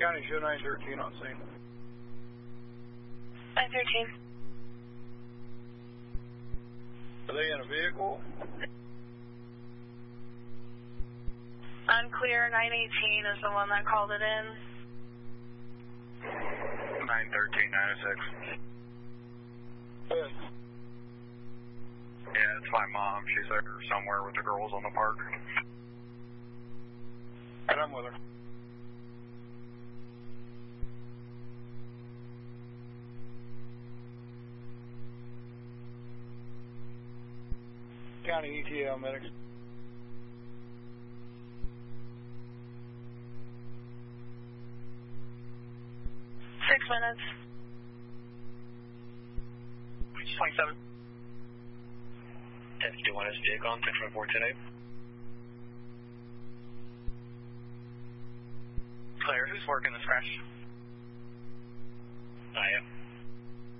County show 913 on scene. 913. Are they in a vehicle? Unclear. 918 is the one that called it in. 913, 906. Good. Yeah, it's my mom. She's there somewhere with the girls on the park. And I'm with her. County ETL medics. Six minutes. 27. 1051 is vehicle on 614 today. Claire, who's working this crash?